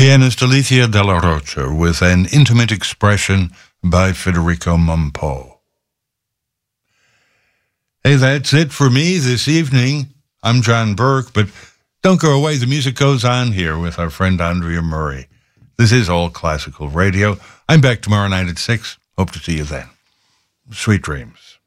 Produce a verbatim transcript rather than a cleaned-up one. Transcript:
Pianist Alicia Della Rocha with an intimate expression by Federico Mompo. Hey, that's it for me this evening. I'm John Burke, but don't go away. The music goes on here with our friend Andrea Murray. This is All Classical Radio. I'm back tomorrow night at six. Hope to see you then. Sweet dreams.